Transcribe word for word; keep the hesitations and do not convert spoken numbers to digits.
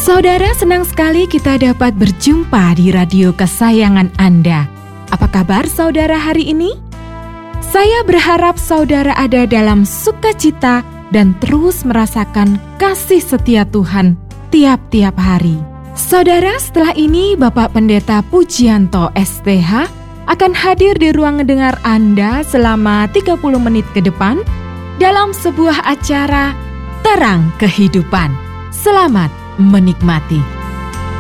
Saudara, senang sekali kita dapat berjumpa di radio kesayangan Anda. Apa kabar saudara hari ini? Saya berharap saudara ada dalam sukacita dan terus merasakan kasih setia Tuhan tiap-tiap hari. Saudara, setelah ini Bapak Pendeta Pujianto S T H akan hadir di ruang dengar Anda selama tiga puluh menit ke depan dalam sebuah acara Terang Kehidupan. Selamat menikmati.